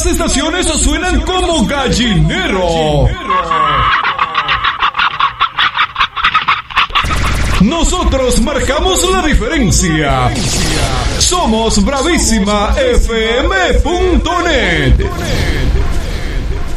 estaciones suenan como gallinero. Nosotros marcamos la diferencia. Somos bravísimafm.net.